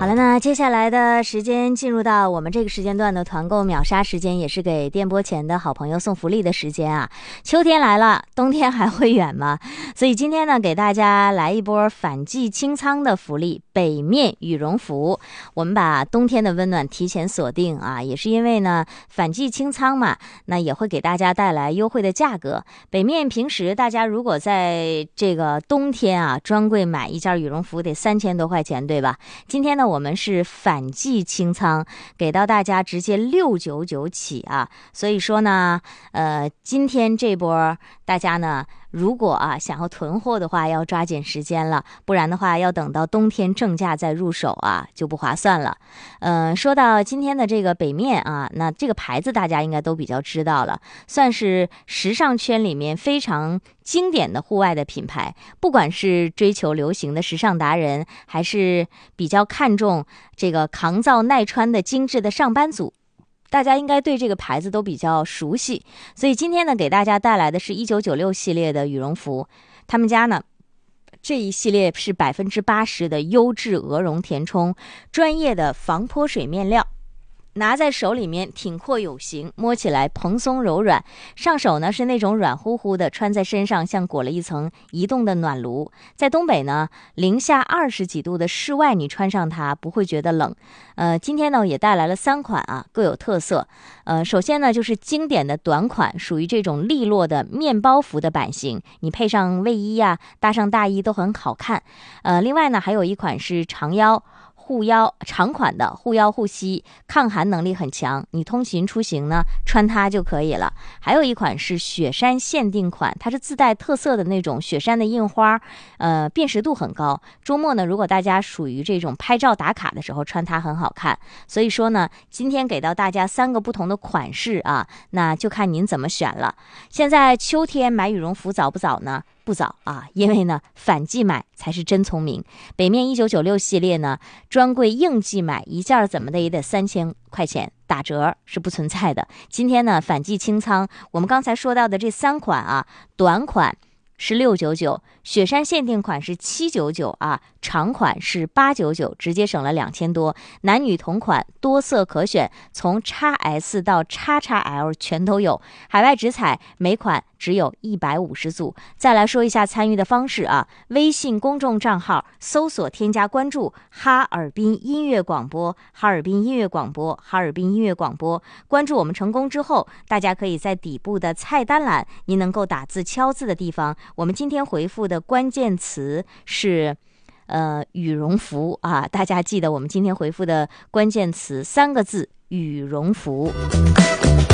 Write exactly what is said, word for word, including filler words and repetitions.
好了，那接下来的时间进入到我们这个时间段的团购秒杀时间，也是给电波前的好朋友送福利的时间啊。秋天来了，冬天还会远吗？所以今天呢，给大家来一波反季清仓的福利，北面羽绒服。我们把冬天的温暖提前锁定啊，也是因为呢反季清仓嘛，那也会给大家带来优惠的价格。北面平时大家如果在这个冬天啊，专柜买一件羽绒服得三千多块钱，对吧？今天呢，我们是反季清仓，给到大家直接六九九起啊，所以说呢，呃，今天这波大家呢，如果啊想要囤货的话，要抓紧时间了，不然的话要等到冬天正价再入手啊，就不划算了。呃，说到今天的这个北面啊，那这个牌子大家应该都比较知道了，算是时尚圈里面非常经典的户外的品牌，不管是追求流行的时尚达人，还是比较看重这个抗造耐穿的精致的上班族，大家应该对这个牌子都比较熟悉。所以今天呢，给大家带来的是一九九六系列的羽绒服，他们家呢这一系列是百分之八十的优质鹅绒填充，专业的防泼水面料，拿在手里面挺阔有型，摸起来蓬松柔软，上手呢是那种软乎乎的，穿在身上像裹了一层移动的暖炉。在东北呢，零下二十几度的室外，你穿上它不会觉得冷。呃，今天呢也带来了三款啊，各有特色。呃，首先呢就是经典的短款，属于这种利落的面包服的版型，你配上卫衣呀、啊，搭上大衣都很好看。呃，另外呢还有一款是长腰。护腰长款的，护腰护膝，抗寒能力很强，你通勤出行呢穿它就可以了。还有一款是雪山限定款，它是自带特色的那种雪山的印花，呃，辨识度很高。周末呢，如果大家属于这种拍照打卡的时候穿它很好看。所以说呢，今天给到大家三个不同的款式啊，那就看您怎么选了。现在秋天买羽绒服早不早呢？不早啊，因为呢反季买才是真聪明。北面一九九六系列呢，专柜应季买一件怎么的也得三千块钱，打折是不存在的。今天呢反季清仓，我们刚才说到的这三款啊，短款是六九九，雪山限定款是七九九啊，长款是八九九，直接省了两千多。男女同款，多色可选，从 X S 到 X X L 全都有。海外直采，每款只有一百五十组。再来说一下参与的方式啊，微信公众账号搜索添加关注哈尔滨音乐广播，哈尔滨音乐广播，哈尔滨音乐广播。关注我们成功之后，大家可以在底部的菜单栏，您能够打字敲字的地方，我们今天回复的关键词是呃羽绒服啊，大家记得我们今天回复的关键词三个字：羽绒服。